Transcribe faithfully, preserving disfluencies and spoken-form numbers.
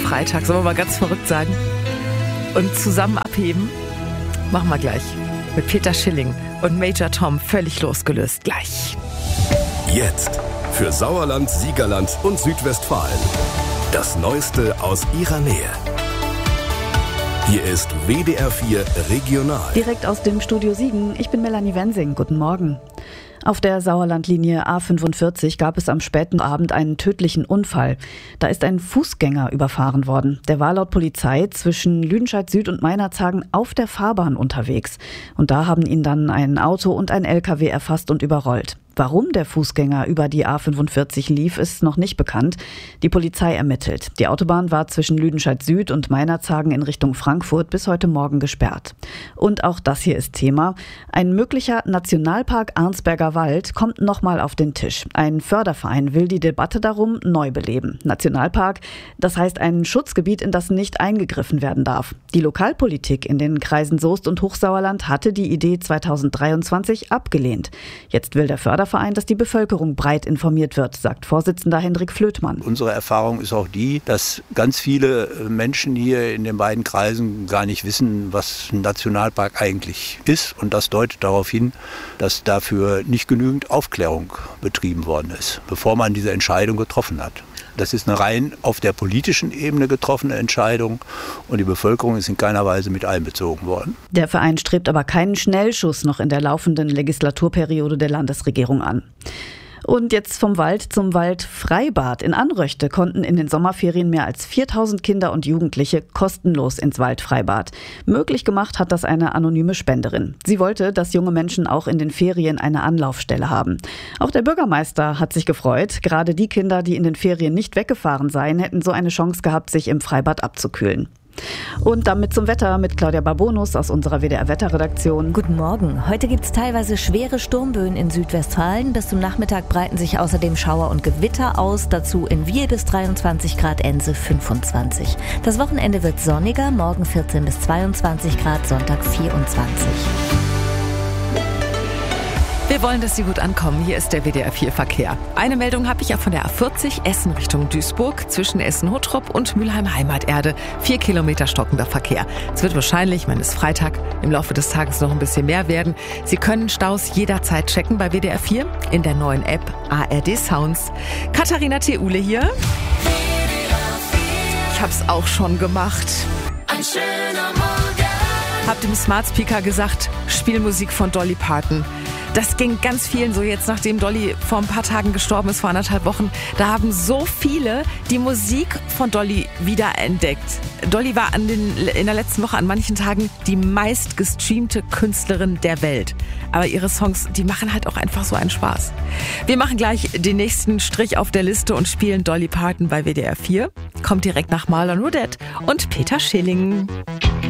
Freitag. Sollen wir mal ganz verrückt sein? Und zusammen abheben? Machen wir gleich. Mit Peter Schilling und Major Tom völlig losgelöst. Gleich. Jetzt für Sauerland, Siegerland und Südwestfalen. Das Neueste aus ihrer Nähe. Hier ist W D R vier Regional. Direkt aus dem Studio Siegen. Ich bin Melanie Wensing. Guten Morgen. Auf der Sauerlandlinie A fünfundvierzig gab es am späten Abend einen tödlichen Unfall. Da ist ein Fußgänger überfahren worden. Der war laut Polizei zwischen Lüdenscheid Süd und Meinerzhagen auf der Fahrbahn unterwegs. Und da haben ihn dann ein Auto und ein L K W erfasst und überrollt. Warum der Fußgänger über die A fünfundvierzig lief, ist noch nicht bekannt. Die Polizei ermittelt. Die Autobahn war zwischen Lüdenscheid Süd und Meinerzhagen in Richtung Frankfurt bis heute Morgen gesperrt. Und auch das hier ist Thema. Ein möglicher Nationalpark Arnsberger Wald kommt nochmal auf den Tisch. Ein Förderverein will die Debatte darum neu beleben. Nationalpark, das heißt ein Schutzgebiet, in das nicht eingegriffen werden darf. Die Lokalpolitik in den Kreisen Soest und Hochsauerland hatte die Idee zweitausenddreiundzwanzig abgelehnt. Jetzt will der Förderverein Verein, dass die Bevölkerung breit informiert wird, sagt Vorsitzender Hendrik Flöthmann. Unsere Erfahrung ist auch die, dass ganz viele Menschen hier in den beiden Kreisen gar nicht wissen, was ein Nationalpark eigentlich ist. Und das deutet darauf hin, dass dafür nicht genügend Aufklärung betrieben worden ist, bevor man diese Entscheidung getroffen hat. Das ist eine rein auf der politischen Ebene getroffene Entscheidung und die Bevölkerung ist in keiner Weise mit einbezogen worden. Der Verein strebt aber keinen Schnellschuss noch in der laufenden Legislaturperiode der Landesregierung an. Und jetzt vom Wald zum Waldfreibad. In Anröchte konnten in den Sommerferien mehr als viertausend Kinder und Jugendliche kostenlos ins Waldfreibad. Möglich gemacht hat das eine anonyme Spenderin. Sie wollte, dass junge Menschen auch in den Ferien eine Anlaufstelle haben. Auch der Bürgermeister hat sich gefreut. Gerade die Kinder, die in den Ferien nicht weggefahren seien, hätten so eine Chance gehabt, sich im Freibad abzukühlen. Und damit zum Wetter mit Claudia Barbonus aus unserer W D R-Wetterredaktion. Guten Morgen. Heute gibt es teilweise schwere Sturmböen in Südwestfalen. Bis zum Nachmittag breiten sich außerdem Schauer und Gewitter aus. Dazu in Wiel bis dreiundzwanzig Grad, Ense fünfundzwanzig. Das Wochenende wird sonniger. Morgen vierzehn bis zweiundzwanzig Grad, Sonntag vierundzwanzig. Wir wollen, dass Sie gut ankommen. Hier ist der W D R vier Verkehr. Eine Meldung habe ich ja von der A vierzig, Essen Richtung Duisburg, zwischen Essen-Hottrop und Mülheim-Heimaterde. Vier Kilometer stockender Verkehr. Es wird wahrscheinlich, ich meine, es ist Freitag, im Laufe des Tages noch ein bisschen mehr werden. Sie können Staus jederzeit checken bei W D R vier in der neuen App A R D Sounds. Katharina Theule hier. Ich hab's auch schon gemacht. Ein schöner Morgen. Hab dem Smart Speaker gesagt, Spielmusik von Dolly Parton. Das ging ganz vielen so jetzt, nachdem Dolly vor ein paar Tagen gestorben ist, vor anderthalb Wochen. Da haben so viele die Musik von Dolly wiederentdeckt. Dolly war an den, in der letzten Woche an manchen Tagen die meistgestreamte Künstlerin der Welt. Aber ihre Songs, die machen halt auch einfach so einen Spaß. Wir machen gleich den nächsten Strich auf der Liste und spielen Dolly Parton bei W D R vier. Kommt direkt nach Marlon Rodet und Peter Schilling.